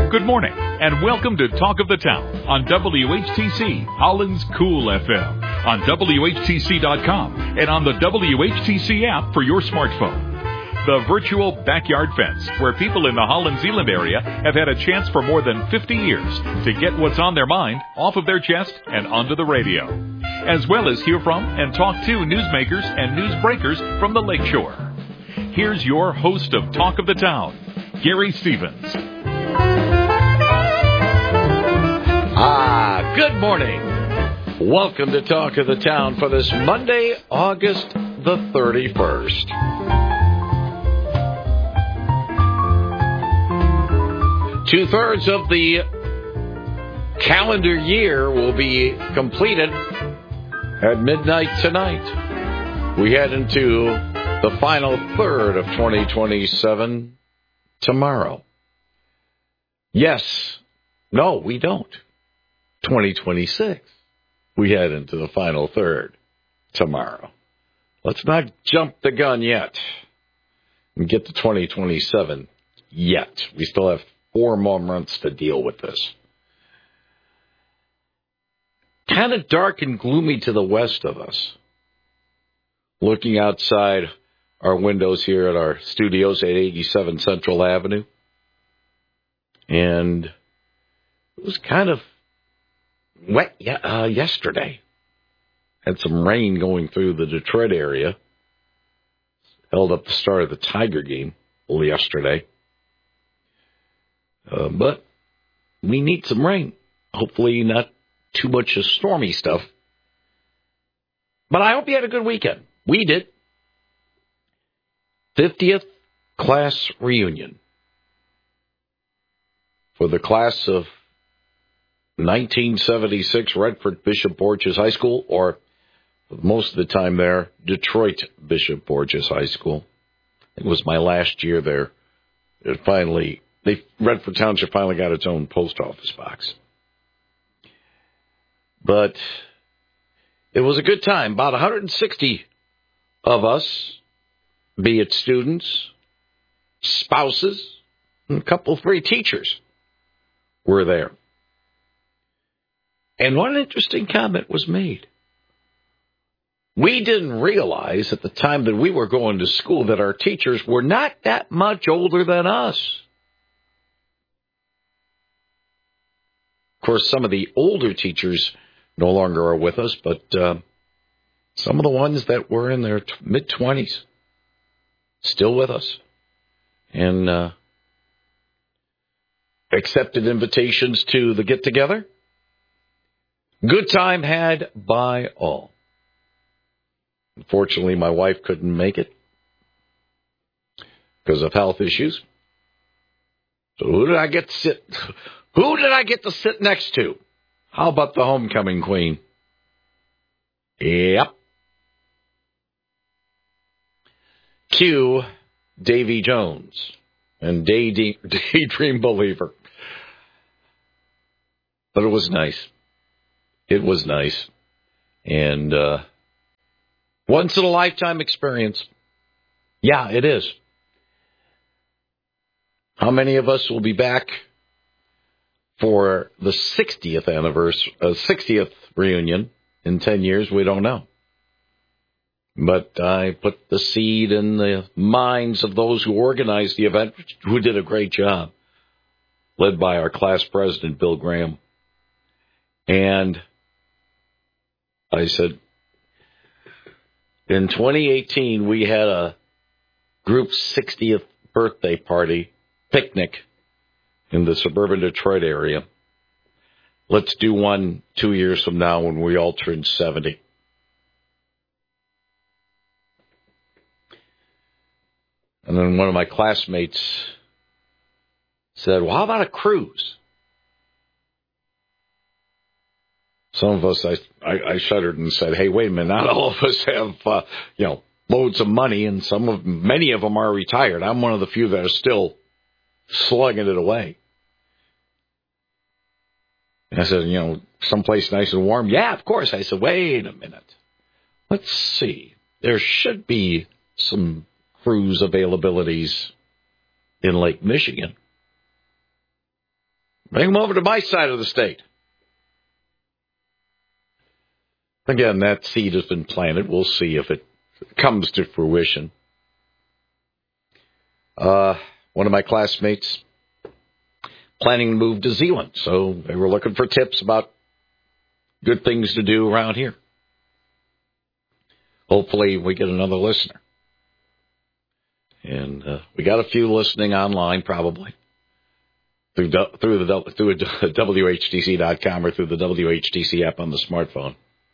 Good morning, and welcome to Talk of the Town on WHTC, Holland's Cool FM, on WHTC.com, and on the WHTC app for your smartphone. The virtual backyard fence, where people in the Holland Zeeland area have had a chance for more than 50 years to get what's on their mind off of their chest and onto the radio, as well as hear from and talk to newsmakers and newsbreakers from the lakeshore. Here's your host of Talk of the Town, Gary Stevens. Good morning. Welcome to Talk of the Town for this Monday, August the 31st. Two-thirds of the calendar year will be completed at midnight tonight. We head into the final third of 2027 tomorrow. Yes. No, we don't. 2026. We head into the final third tomorrow. Let's not jump the gun yet and get to 2027 yet. We still have 4 more months to deal with this. Kind of dark and gloomy to the west of us. Looking outside our windows here at our studios at 87 Central Avenue. And it was kind of wet yesterday. Had some rain going through the Detroit area. Held up the start of the Tiger game yesterday. But we need some rain. Hopefully not too much of stormy stuff. But I hope you had a good weekend. We did. 50th class reunion. For the class of 1976 Redford Bishop Borges High School, or most of the time there, Detroit Bishop Borges High School. It was my last year there. Redford Township finally got its own post office box. But it was a good time. About 160 of us, be it students, spouses, and a 3 teachers were there. And one interesting comment was made. We didn't realize at the time that we were going to school that our teachers were not that much older than us. Of course, some of the older teachers no longer are with us, but some of the ones that were in their mid-20s still with us. And accepted invitations to the get-together. Good time had by all. Unfortunately, my wife couldn't make it because of health issues. So who did I get to sit next to? How about the homecoming queen? Yep. Cue Davy Jones and Daydream Believer. But it was nice. It was nice. And once-in-a-lifetime experience. Yeah, it is. How many of us will be back for the 60th reunion in 10 years? We don't know. But I put the seed in the minds of those who organized the event, who did a great job, led by our class president, Bill Graham. And I said, in 2018, we had a group 60th birthday party picnic in the suburban Detroit area. Let's do one 2 years from now when we all turn 70. And then one of my classmates said, well, how about a cruise? Some of us, I shuddered and said, hey, wait a minute, not all of us have, loads of money, and many of them are retired. I'm one of the few that are still slugging it away. And I said, someplace nice and warm. Yeah, of course. I said, wait a minute. Let's see. There should be some cruise availabilities in Lake Michigan. Bring them over to my side of the state. Again, that seed has been planted. We'll see if it comes to fruition. One of my classmates planning to move to Zeeland, so they were looking for tips about good things to do around here. Hopefully we get another listener. And we got a few listening online, probably, through WHTC.com or through the WHTC app on the smartphone.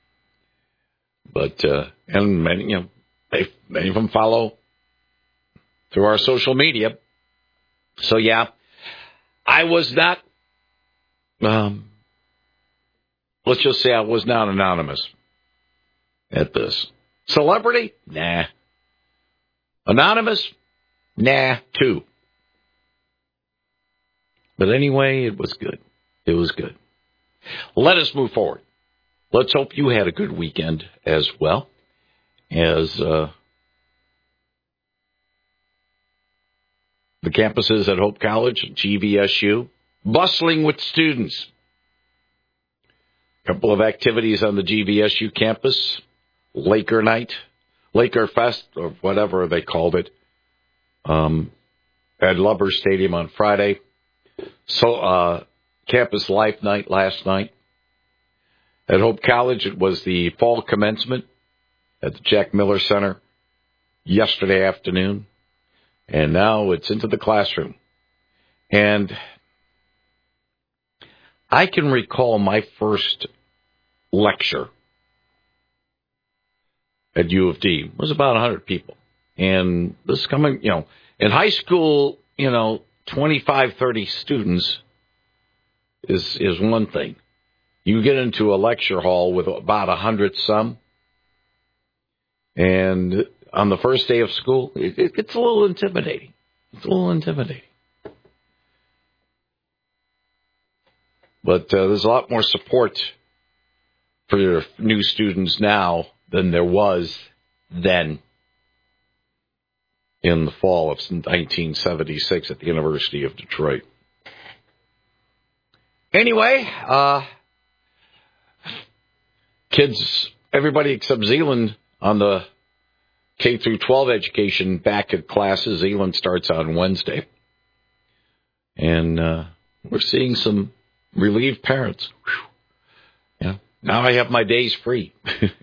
But, and many of them follow through our social media. So, yeah, I was not, let's just say I was not anonymous at this. Celebrity? Nah. Anonymous? Nah, too. But anyway, it was good. It was good. Let us move forward. Let's hope you had a good weekend as well as the campuses at Hope College and GVSU, bustling with students. A couple of activities on the GVSU campus, Laker Night, Laker Fest, or whatever they called it, at Lubber Stadium on Friday. So, Campus Life Night last night. At Hope College, it was the fall commencement at the Jack Miller Center yesterday afternoon. And now it's into the classroom. And I can recall my first lecture at U of D. It was about 100 people. And this coming, in high school, 25, 30 students is one thing. You get into a lecture hall with about 100 some, and on the first day of school, it's a little intimidating. It's a little intimidating. But there's a lot more support for your new students now than there was then in the fall of 1976 at the University of Detroit. Anyway, kids, everybody except Zeeland on the K through 12 education back at classes. Zeeland starts on Wednesday. And we're seeing some relieved parents. Whew. Yeah. Now I have my days free.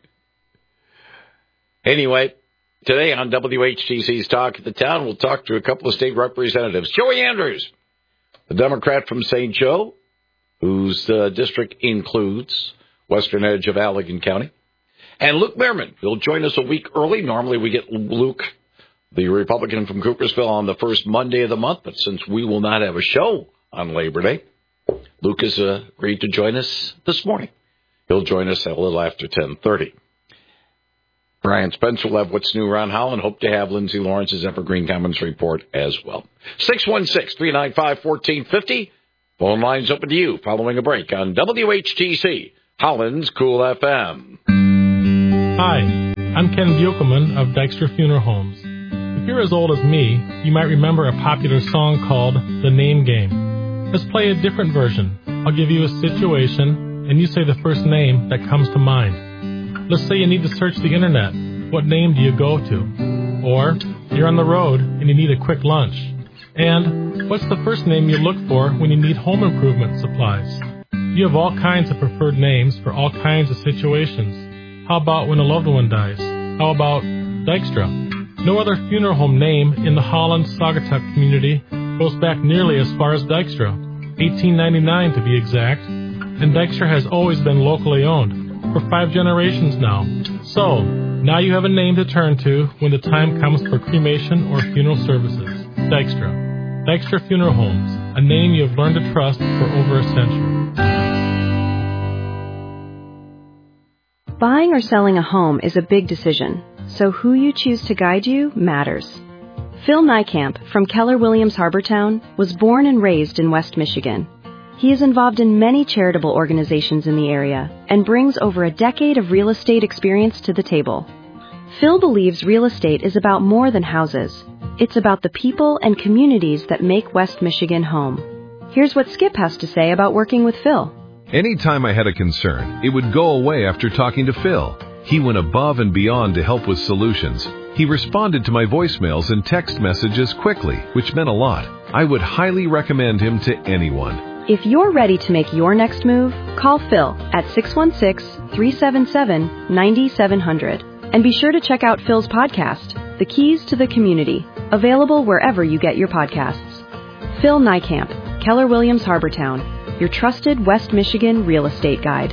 Anyway, today on WHTC's Talk of the Town, we'll talk to a couple of state representatives. Joey Andrews, the Democrat from St. Joe, whose district includes western edge of Allegan County. And Luke Mehrman will join us a week early. Normally we get Luke, the Republican from Coopersville, on the first Monday of the month. But since we will not have a show on Labor Day, Luke has agreed to join us this morning. He'll join us at a little after 10:30. Brian Spencer will have what's new around Holland. Hope to have Lindsay Lawrence's Evergreen Commons report as well. 616-395-1450. Phone lines open to you following a break on WHTC, Holland's Cool FM. Hi, I'm Ken Buchelman of Dykstra Funeral Homes. If you're as old as me, you might remember a popular song called The Name Game. Let's play a different version. I'll give you a situation, and you say the first name that comes to mind. Let's say you need to search the internet. What name do you go to? Or you're on the road and you need a quick lunch. And what's the first name you look for when you need home improvement supplies? You have all kinds of preferred names for all kinds of situations. How about when a loved one dies? How about Dykstra? No other funeral home name in the Holland-Saugatuck community goes back nearly as far as Dykstra, 1899 to be exact, and Dykstra has always been locally owned for 5 generations now. So, now you have a name to turn to when the time comes for cremation or funeral services. Dykstra. Dykstra Funeral Homes, a name you have learned to trust for over a century. Buying or selling a home is a big decision, so who you choose to guide you matters. Phil Nykamp from Keller Williams Harbortown was born and raised in West Michigan. He is involved in many charitable organizations in the area and brings over a decade of real estate experience to the table. Phil believes real estate is about more than houses. It's about the people and communities that make West Michigan home. Here's what Skip has to say about working with Phil. Anytime I had a concern, it would go away after talking to Phil. He went above and beyond to help with solutions. He responded to my voicemails and text messages quickly, which meant a lot. I would highly recommend him to anyone. If you're ready to make your next move, call Phil at 616-377-9700. And be sure to check out Phil's podcast, The Keys to the Community, available wherever you get your podcasts. Phil Niekamp, Keller Williams Harbortown, your trusted West Michigan real estate guide.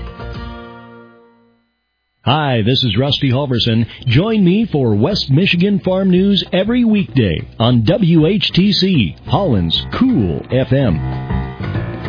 Hi, this is Rusty Halverson. Join me for West Michigan Farm News every weekday on WHTC, Holland's Cool FM.